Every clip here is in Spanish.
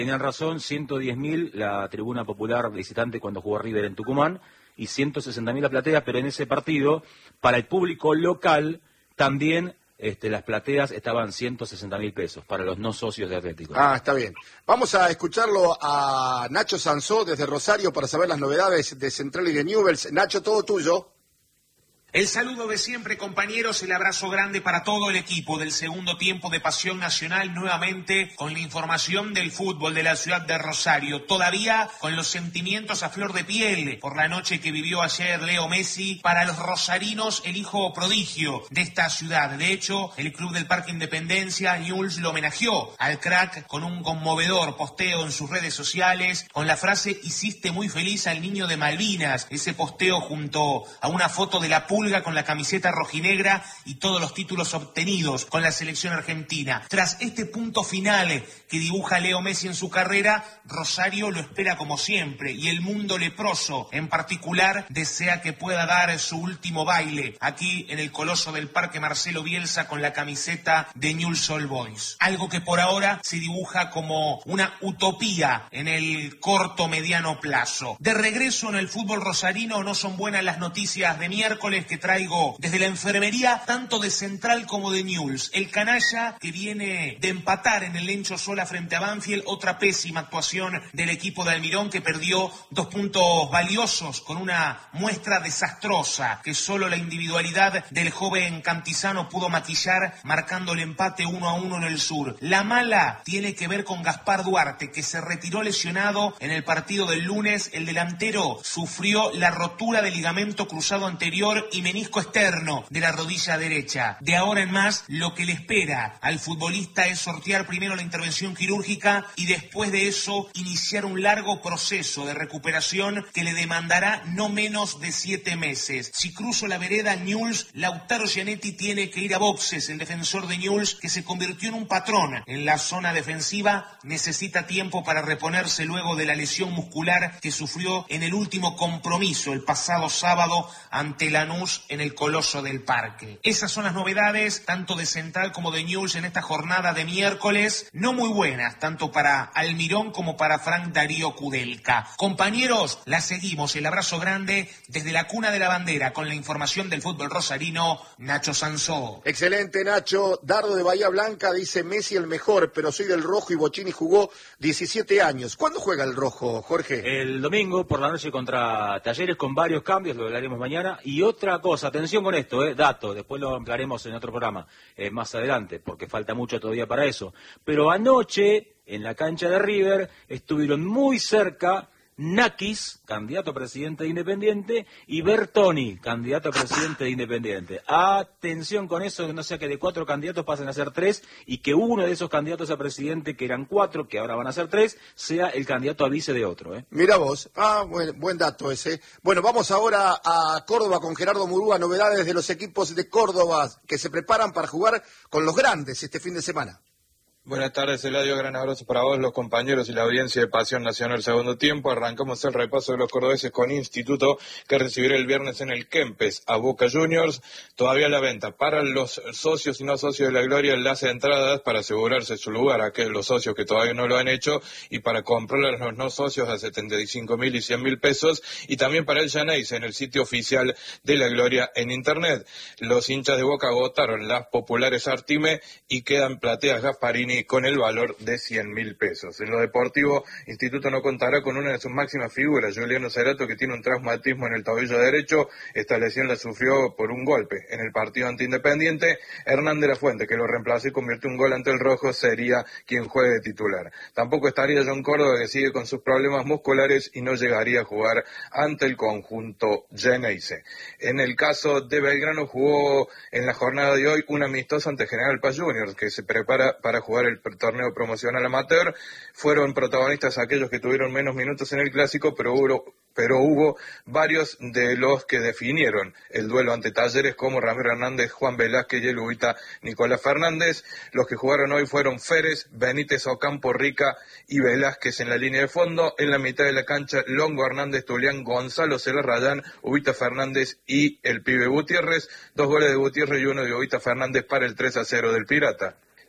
Tenían razón, 110.000 la tribuna popular visitante cuando jugó River en Tucumán y 160.000 la platea, pero en ese partido, para el público local, también las plateas estaban 160.000 pesos para los no socios de Atlético. Ah, está bien. Vamos a escucharlo a Nacho Sansó desde Rosario para saber las novedades de Central y de Newell's. Nacho, todo tuyo. El saludo de siempre, compañeros, el abrazo grande para todo el equipo del segundo tiempo de Pasión Nacional, nuevamente con la información del fútbol de la ciudad de Rosario, todavía con los sentimientos a flor de piel por la noche que vivió ayer Leo Messi, para los rosarinos el hijo prodigio de esta ciudad. De hecho, el Club del Parque Independencia, Newell's, lo homenajeó al crack con un conmovedor posteo en sus redes sociales, con la frase "hiciste muy feliz al niño de Malvinas", ese posteo junto a una foto de la pulga con la camiseta rojinegra y todos los títulos obtenidos con la selección argentina. Tras este punto final que dibuja Leo Messi en su carrera, Rosario lo espera como siempre y el mundo leproso en particular desea que pueda dar su último baile aquí en el coloso del Parque Marcelo Bielsa con la camiseta de Newell's Old Boys. Algo que por ahora se dibuja como una utopía en el corto mediano plazo. De regreso en el fútbol rosarino, no son buenas las noticias de miércoles que traigo desde la enfermería, tanto de Central como de Newell's. El canalla que viene de empatar en el Lencho Sola frente a Banfield, otra pésima actuación del equipo de Almirón que perdió 2 puntos valiosos con una muestra desastrosa que solo la individualidad del joven Cantizano pudo maquillar, marcando el empate 1-1 en el sur. La mala tiene que ver con Gaspar Duarte, que se retiró lesionado en el partido del lunes. El delantero sufrió la rotura del ligamento cruzado anterior y menisco externo de la rodilla derecha. De ahora en más, lo que le espera al futbolista es sortear primero la intervención quirúrgica y después de eso iniciar un largo proceso de recuperación que le demandará no menos de 7 meses. Si cruzo la vereda Newell's, Lautaro Gianetti tiene que ir a boxes. El defensor de Newell's, que se convirtió en un patrón en la zona defensiva, necesita tiempo para reponerse luego de la lesión muscular que sufrió en el último compromiso el pasado sábado ante Lanús en el Coloso del Parque. Esas son las novedades tanto de Central como de Newell's en esta jornada de miércoles, no muy buenas tanto para Almirón como para Frank Darío Kudelka. Compañeros, la seguimos, el abrazo grande desde la cuna de la bandera con la información del fútbol rosarino, Nacho Sansó. Excelente, Nacho. Dardo de Bahía Blanca dice: Messi el mejor, pero soy del rojo y Bocini jugó 17 años. ¿Cuándo juega el rojo, Jorge? El domingo por la noche contra Talleres con varios cambios, lo hablaremos mañana. Y otra cosa, atención con esto, dato, después lo ampliaremos en otro programa más adelante, porque falta mucho todavía para eso. Pero anoche, en la cancha de River, estuvieron muy cerca Nakis, candidato a presidente de Independiente, y Bertoni, candidato a presidente de Independiente. Atención con eso, que no sea que de 4 candidatos pasen a ser 3, y que uno de esos candidatos a presidente, que eran 4, que ahora van a ser 3, sea el candidato a vice de otro. Mira vos, buen dato ese. Bueno, vamos ahora a Córdoba con Gerardo Murúa, novedades de los equipos de Córdoba que se preparan para jugar con los grandes este fin de semana. Buenas tardes, Eladio, gran abrazo para vos, los compañeros y la audiencia de Pasión Nacional segundo tiempo. Arrancamos el repaso de los cordobeses con Instituto, que recibirá el viernes en el Kempes a Boca Juniors. Todavía a la venta para los socios y no socios de la Gloria las entradas para asegurarse su lugar, los socios que todavía no lo han hecho, y para comprarlas a los no socios a 75.000 y 100.000 pesos, y también para el Geneise en el sitio oficial de la Gloria en internet. Los hinchas de Boca agotaron las populares Artime y quedan plateas Gasparini con el valor de 100.000 pesos. En lo deportivo, Instituto no contará con una de sus máximas figuras, Juliano Cerato, que tiene un traumatismo en el tobillo derecho. Esta lesión la sufrió por un golpe en el partido ante Independiente. Hernán de la Fuente, que lo reemplazó y convirtió un gol ante el Rojo, sería quien juegue de titular. Tampoco estaría John Córdoba, que sigue con sus problemas musculares y no llegaría a jugar ante el conjunto Geneise. En el caso de Belgrano, jugó en la jornada de hoy un amistoso ante General Paz Juniors, que se prepara para jugar el torneo promocional amateur. Fueron protagonistas aquellos que tuvieron menos minutos en el clásico, pero hubo varios de los que definieron el duelo ante Talleres, como Ramiro Hernández, Juan Velázquez y el ubita Nicolás Fernández. Los que jugaron hoy fueron Férez, Benítez, Ocampo, Rica y Velázquez en la línea de fondo. En la mitad de la cancha, Longo, Hernández, Tulián, Gonzalo, Celarrayán, Ubita Fernández y el pibe Gutiérrez. 2 goles de Gutiérrez y 1 de Ubita Fernández para el 3-0 del Pirata.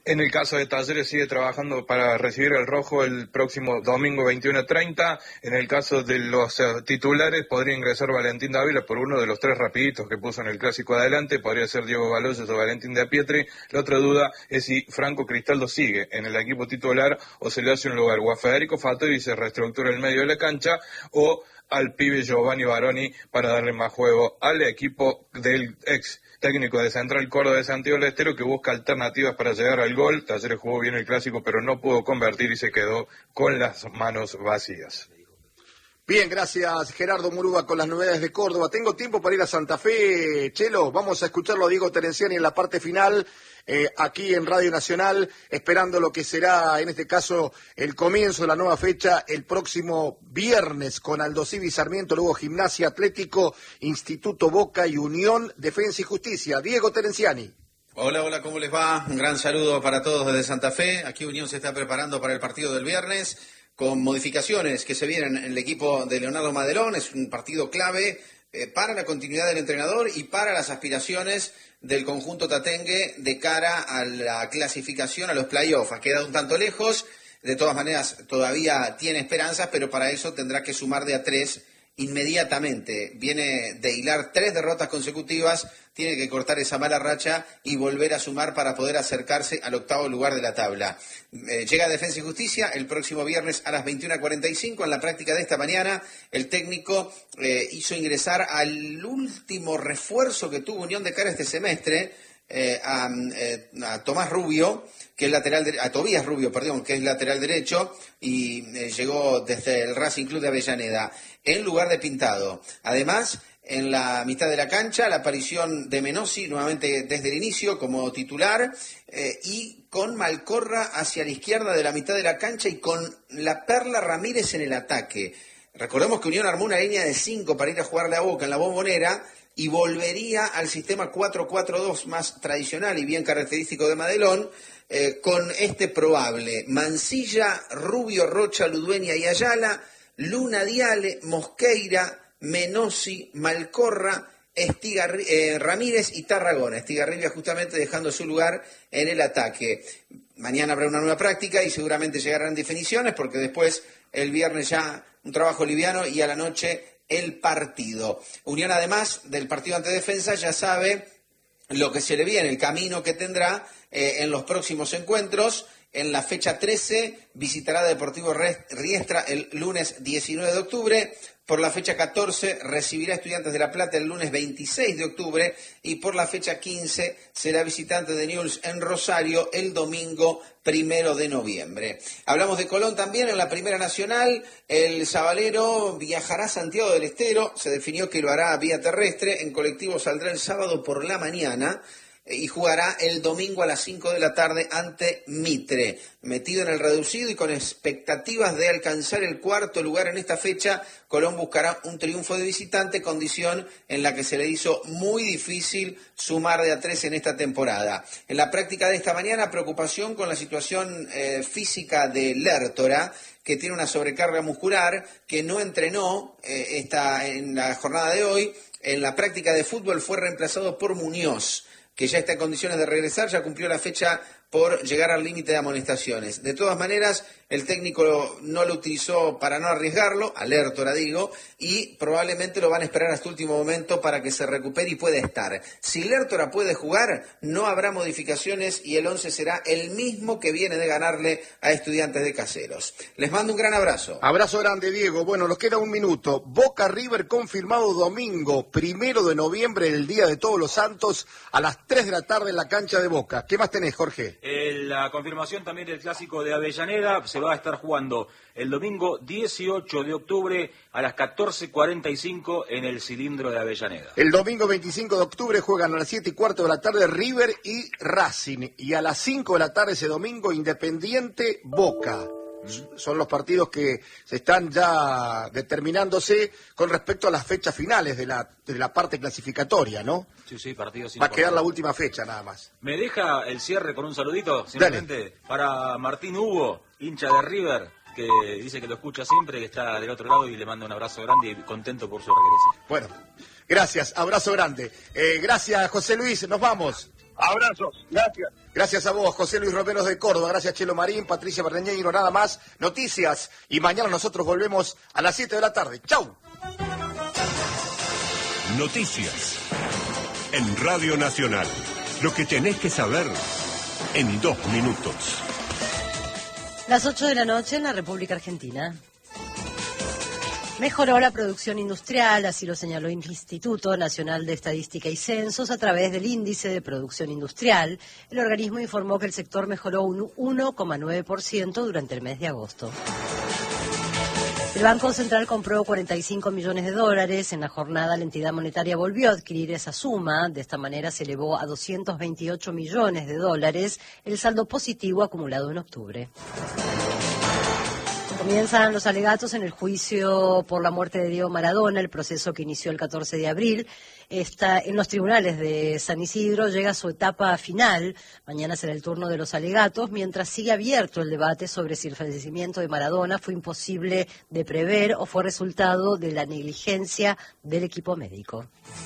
En el caso de Talleres sigue trabajando para recibir el rojo el próximo domingo 21:30. En el caso de los titulares podría ingresar Valentín Dávila por uno de los 3 rapiditos que puso en el clásico adelante. Podría ser Diego Baloyes o Valentín de Pietri. La otra duda es si Franco Cristaldo sigue en el equipo titular o se le hace un lugar o a Federico Fattori y se reestructura el medio de la cancha, o al pibe Giovanni Baroni para darle más juego al equipo del ex técnico de Central Córdoba de Santiago del Estero, que busca alternativas para llegar al gol. Talleres jugó bien el clásico, pero no pudo convertir y se quedó con las manos vacías. Bien, gracias Gerardo Murúa con las novedades de Córdoba. Tengo tiempo para ir a Santa Fe, Chelo. Vamos a escucharlo a Diego Terenciani en la parte final, aquí en Radio Nacional, esperando lo que será, en este caso, el comienzo de la nueva fecha el próximo viernes con Aldosivi y Sarmiento, luego Gimnasia, Atlético, Instituto Boca y Unión, Defensa y Justicia. Diego Terenciani. Hola, ¿cómo les va? Un gran saludo para todos desde Santa Fe. Aquí Unión se está preparando para el partido del viernes, con modificaciones que se vienen en el equipo de Leonardo Madelón. Es un partido clave para la continuidad del entrenador y para las aspiraciones del conjunto tatengue de cara a la clasificación a los playoffs. Ha quedado un tanto lejos, de todas maneras todavía tiene esperanzas, pero para eso tendrá que sumar de a 3 inmediatamente. Viene de hilar 3 derrotas consecutivas, tiene que cortar esa mala racha y volver a sumar para poder acercarse al 8º lugar de la tabla. Llega Defensa y Justicia el próximo viernes a las 21:45. En la práctica de esta mañana, el técnico hizo ingresar al último refuerzo que tuvo Unión de cara a este semestre, a Tomás Rubio, que es a Tobías Rubio, perdón, que es lateral derecho, y llegó desde el Racing Club de Avellaneda en lugar de Pintado. Además, en la mitad de la cancha, la aparición de Menossi nuevamente desde el inicio como titular, y con Malcorra hacia la izquierda de la mitad de la cancha y con la Perla Ramírez en el ataque. Recordemos que Unión armó una línea de 5 para ir a jugarle a Boca en la Bombonera y volvería al sistema 4-4-2 más tradicional y bien característico de Madelón, con este probable: Mancilla, Rubio, Rocha, Ludueña y Ayala, Luna Diale, Mosqueira, Menossi, Malcorra, Ramírez y Tarragona. Estigarribia justamente dejando su lugar en el ataque. Mañana habrá una nueva práctica y seguramente llegarán definiciones, porque después el viernes ya un trabajo liviano y a la noche el partido. Unión, además del partido ante Defensa, ya sabe lo que se le viene, el camino que tendrá en los próximos encuentros. En la fecha 13 visitará Deportivo Riestra el lunes 19 de octubre. Por la fecha 14 recibirá Estudiantes de La Plata el lunes 26 de octubre. Y por la fecha 15 será visitante de Newell's en Rosario el domingo 1 de noviembre. Hablamos de Colón también en la Primera Nacional. El sabalero viajará a Santiago del Estero. Se definió que lo hará vía terrestre. En colectivo saldrá el sábado por la mañana y jugará el domingo a las 5 de la tarde ante Mitre. Metido en el reducido y con expectativas de alcanzar el 4º lugar en esta fecha, Colón buscará un triunfo de visitante, condición en la que se le hizo muy difícil sumar de a 3 en esta temporada. En la práctica de esta mañana, preocupación con la situación física de Lertora, que tiene una sobrecarga muscular, que no entrenó en la jornada de hoy. En la práctica de fútbol fue reemplazado por Muñoz, que ya está en condiciones de regresar, ya cumplió la fecha por llegar al límite de amonestaciones. De todas maneras, el técnico no lo utilizó para no arriesgarlo, a Lertora digo, y probablemente lo van a esperar hasta último momento para que se recupere y pueda estar. Si Lertora puede jugar, no habrá modificaciones y el 11 será el mismo que viene de ganarle a Estudiantes de Caseros. Les mando un gran abrazo. Abrazo grande, Diego. Bueno, nos queda un minuto. Boca River confirmado domingo 1 de noviembre, el Día de Todos los Santos, a las 3 de la tarde en la cancha de Boca. ¿Qué más tenés, Jorge? La confirmación también del clásico de Avellaneda. Se va a estar jugando el domingo 18 de octubre a las 14:45 en el Cilindro de Avellaneda. El domingo 25 de octubre juegan a las 7:15 de la tarde River y Racing. Y a las 5 de la tarde ese domingo Independiente Boca. Son los partidos que se están ya determinándose con respecto a las fechas finales de la parte clasificatoria, ¿no? Sí, partidos va a quedar la última fecha nada más. ¿Me deja el cierre con un saludito? Simplemente Dale. Para Martín Hugo, hincha de River, que dice que lo escucha siempre, que está del otro lado, y le mando un abrazo grande y contento por su regreso. Bueno, gracias, abrazo grande. Gracias, José Luis, nos vamos. Abrazos, gracias. Gracias a vos, José Luis Romero de Córdoba. Gracias, Chelo Marín, Patricia Berreñeiro. Nada más, noticias. Y mañana nosotros volvemos a las 7 de la tarde. ¡Chau! Noticias en Radio Nacional. Lo que tenés que saber en 2 minutos. Las 8 de la noche en la República Argentina. Mejoró la producción industrial, así lo señaló el Instituto Nacional de Estadística y Censos a través del Índice de Producción Industrial. El organismo informó que el sector mejoró un 1,9% durante el mes de agosto. El Banco Central compró $45 millones. En la jornada la entidad monetaria volvió a adquirir esa suma. De esta manera se elevó a $228 millones el saldo positivo acumulado en octubre. Comienzan los alegatos en el juicio por la muerte de Diego Maradona, el proceso que inició el 14 de abril. En los tribunales de San Isidro llega a su etapa final. Mañana será el turno de los alegatos, mientras sigue abierto el debate sobre si el fallecimiento de Maradona fue imposible de prever o fue resultado de la negligencia del equipo médico.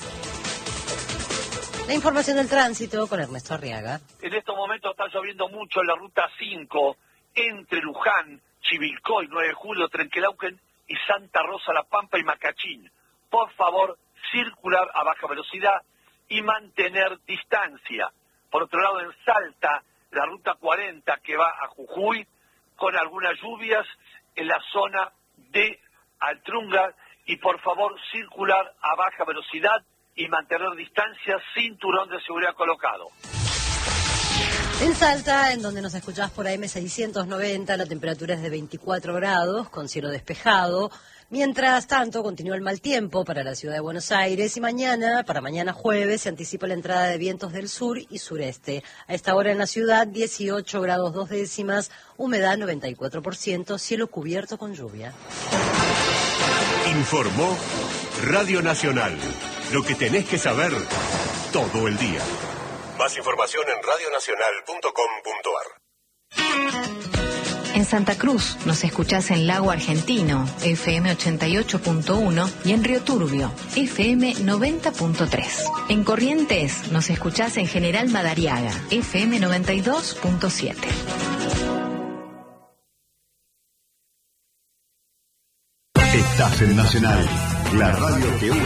La información del tránsito con Ernesto Arriaga. En estos momentos está lloviendo mucho en la ruta 5 entre Luján, Chivilcoy, 9 de julio, Trenquelauquen y Santa Rosa, La Pampa y Macachín. Por favor, circular a baja velocidad y mantener distancia. Por otro lado, en Salta, la ruta 40 que va a Jujuy, con algunas lluvias en la zona de Altrunga, y por favor, circular a baja velocidad y mantener distancia, cinturón de seguridad colocado. En Salta, en donde nos escuchás por AM690, la temperatura es de 24 grados, con cielo despejado. Mientras tanto, continúa el mal tiempo para la ciudad de Buenos Aires y para mañana jueves, se anticipa la entrada de vientos del sur y sureste. A esta hora en la ciudad, 18 grados 2 décimas, humedad 94%, cielo cubierto con lluvia. Informó Radio Nacional. Lo que tenés que saber todo el día. Más información en radionacional.com.ar. En Santa Cruz nos escuchás en Lago Argentino, FM 88.1, y en Río Turbio, FM 90.3. En Corrientes nos escuchás en General Madariaga, FM 92.7. Estás en Nacional, la radio que une.